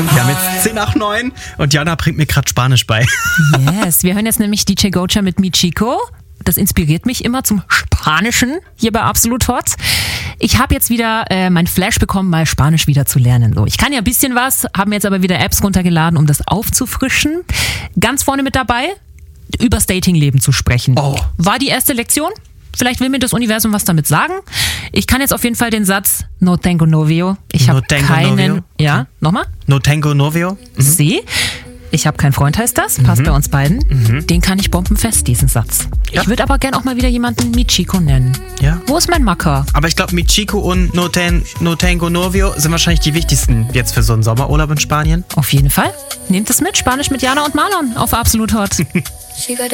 Wir haben jetzt 10 nach 9 und Jana bringt mir gerade Spanisch bei. Yes, wir hören jetzt nämlich DJ Gocha mit Mi Chico. Das inspiriert mich immer zum Spanischen hier bei Absolut Hot. Ich habe jetzt wieder mein Flash bekommen, mal Spanisch wieder zu lernen. So, ich kann ja ein bisschen was, habe mir jetzt aber wieder Apps runtergeladen, um das aufzufrischen. Ganz vorne mit dabei, übers Datingleben zu sprechen. Oh. War die erste Lektion? Vielleicht will mir das Universum was damit sagen. Ich kann jetzt auf jeden Fall den Satz No tengo novio. Ich habe keinen... Novio? Ja, nochmal? No tengo novio? Sie? Ich habe keinen Freund, heißt das. Passt bei uns beiden. Den kann ich bombenfest, diesen Satz. Ja. Ich würde aber gern auch mal wieder jemanden Michiko nennen. Ja. Wo ist mein Macker? Aber ich glaube, Michiko und No tengo novio sind wahrscheinlich die wichtigsten jetzt für so einen Sommerurlaub in Spanien. Auf jeden Fall. Nehmt es mit. Spanisch mit Jana und Marlon auf Absolut Hot.